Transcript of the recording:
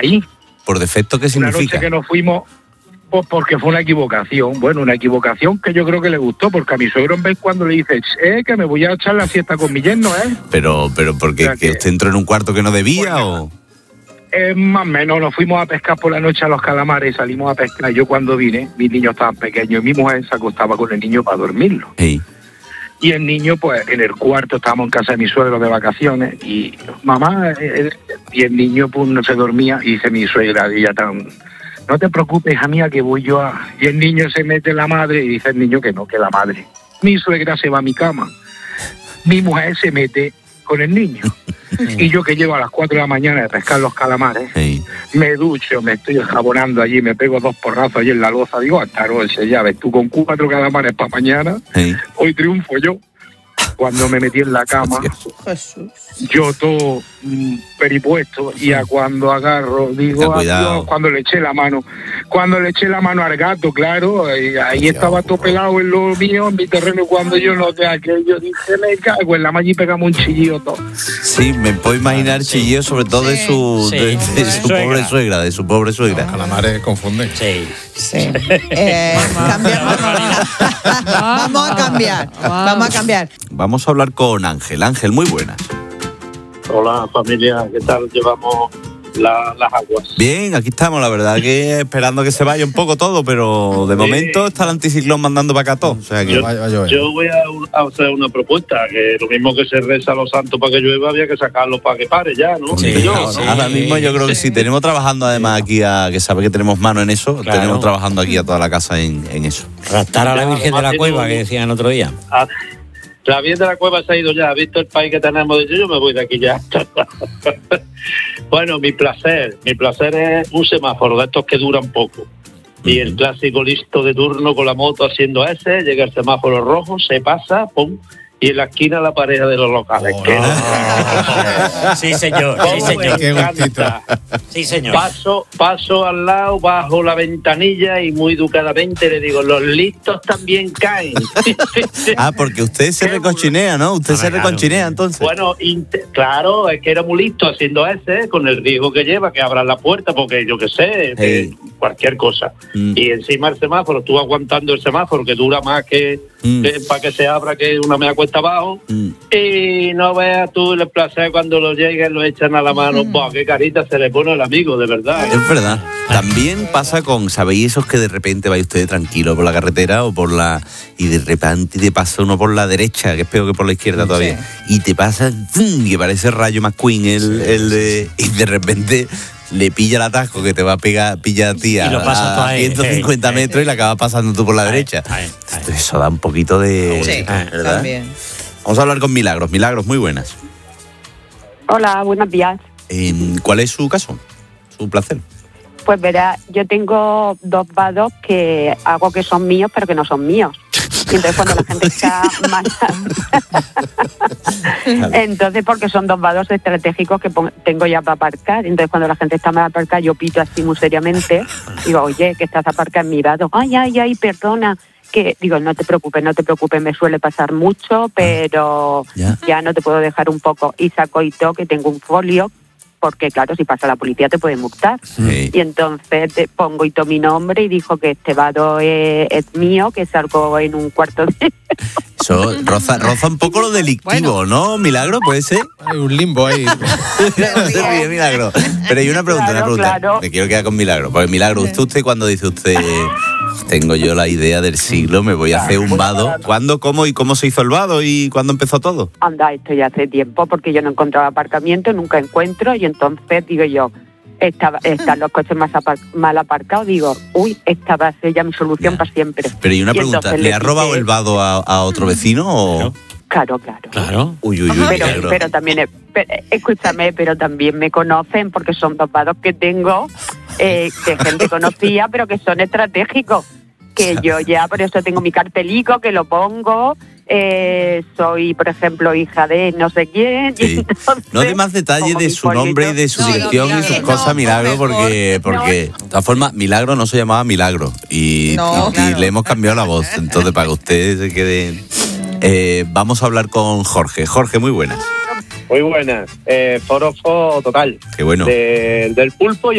ahí. ¿Por defecto qué significa? Una noche que nos fuimos, pues porque fue una equivocación. Bueno, una equivocación que yo creo que le gustó, porque a mi suegro en vez cuando le dice, que me voy a echar la fiesta con mi yerno, Pero porque O sea, que usted entró en un cuarto que no debía, ¿o...? Más o menos, nos fuimos a pescar por la noche a los calamares, salimos a pescar. Yo cuando vine, mis niños estaban pequeños, y mi mujer se acostaba con el niño para dormirlo. Sí. Y el niño, pues, en el cuarto, estábamos en casa de mi suegro de vacaciones, y mamá, y el niño, pues, no se dormía, y dice mi suegra, ella tan, no te preocupes, hija mía, que voy yo a... Y el niño se mete en la madre, y dice el niño que no, que la madre. Mi suegra se va a mi cama, mi mujer se mete con el niño. Y yo que llego a las 4 de la mañana de pescar los calamares, me ducho, me estoy jabonando allí, me pego 2 porrazos allí en la loza, digo, hasta noche, ya ves, tú con 4 calamares para mañana, hoy triunfo yo. Cuando me metí en la cama, yo todo peripuesto, y a cuando agarro, digo, adiós, cuando le eché la mano al gato, claro, ahí estaba todo pelado en lo mío, en mi terreno, cuando yo noté aquello, dije, me cago en la malla y pegamos un chillido todo. Sí, me puedo imaginar chillido, sobre todo de su pobre suegra, de su pobre suegra. No, calamares confunden. Sí. Vamos a cambiar. Vamos a hablar con Ángel. Ángel, muy buenas. Hola familia, ¿qué tal? Llevamos las aguas. Bien, aquí estamos, la verdad que esperando que se vaya un poco todo, pero de momento está el anticiclón mandando para acá todo. O sea que... yo voy a hacer una propuesta, que lo mismo que se reza a los santos para que llueva, había que sacarlo para que pare ya, ¿no? Sí, ahora mismo yo creo que sí, tenemos trabajando además aquí, que sabe que tenemos mano en eso, claro. Tenemos trabajando aquí a toda la casa en eso. Raptar a la Virgen de la Cueva, que decían el otro día. La Virgen de la Cueva se ha ido ya, ¿has visto el país que tenemos? Yo me voy de aquí ya. Bueno, mi placer es un semáforo de estos que duran poco. Y el clásico listo de turno con la moto haciendo ese, llega el semáforo rojo, se pasa, pum, y en la esquina la pareja de los locales. Sí, señor. Qué gustito. Sí, señor. Paso al lado, bajo la ventanilla y muy educadamente le digo, los listos también caen. Porque usted se recochinea, ¿no? Usted se recochinea, entonces. Bueno, claro, es que era muy listo haciendo ese, con el riesgo que lleva, que abran la puerta, porque yo qué sé, cualquier cosa. Y encima el semáforo, tú aguantando el semáforo, que dura más que para que se abra, que una media cuesta abajo, y no veas tú el placer cuando lo lleguen, lo echan a la mano. ¡Buah, qué carita se le pone al amigo, de verdad! Es verdad. También pasa con, ¿sabéis esos que de repente vais ustedes tranquilo por la carretera o por la... y de repente te pasa uno por la derecha, que es peor que por la izquierda todavía, y te pasa, que parece Rayo McQueen, y de repente... le pilla el atasco que te va a pilla a ti a 150 metros y la acabas pasando tú por la derecha. Eso da un poquito de... Sí, ¿verdad? también. Vamos a hablar con Milagros. Milagros, muy buenas. Hola, buenos días. ¿Cuál es su caso? ¿Su placer? Pues verá, yo tengo 2 vados que hago que son míos, pero que no son míos. Y entonces cuando la gente está más... Entonces, porque son 2 vados estratégicos que tengo ya para aparcar. Entonces cuando la gente está mal aparcada, yo pito así muy seriamente. Digo, oye, que estás aparcado en mi vado. Ay, perdona. Que digo, no te preocupes, me suele pasar mucho, pero ya no te puedo dejar un poco. Y saco y que tengo un folio, porque claro, si pasa la policía te puede multar. Y entonces te pongo y mi nombre y dijo que este vado es mío, que salgo en un cuarto de... Eso roza un poco lo delictivo, ¿no? Milagro, ¿puede ser? Hay un limbo ahí. Se ríe, Milagro. Pero hay una pregunta, Claro. Me quiero quedar con Milagro. Porque Milagro, usted cuando dice usted... tengo yo la idea del siglo, me voy a hacer un vado. ¿Cuándo, cómo y cómo se hizo el vado y cuándo empezó todo? Anda, esto ya hace tiempo, porque yo no encontraba aparcamiento, nunca encuentro, y entonces digo yo, están los coches mal aparcados, digo, esta va a ser ya mi solución para siempre. Pero y una pregunta, ¿le ha robado el vado a otro vecino o...? Claro. Uy, pero también, escúchame, pero también me conocen porque son 2 vados que tengo de gente conocida, pero que son estratégicos. Que yo ya, por eso tengo mi cartelico, que lo pongo. Soy, por ejemplo, hija de no sé quién. Sí. Entonces, no dé más detalles de su nombre y de su dirección y sus cosas, Milagro, porque de todas formas, Milagro no se llamaba Milagro y le hemos cambiado la voz. Entonces, para que ustedes se queden... vamos a hablar con Jorge. Jorge, muy buenas. Muy buenas. Forofo total. Qué bueno. Del pulpo y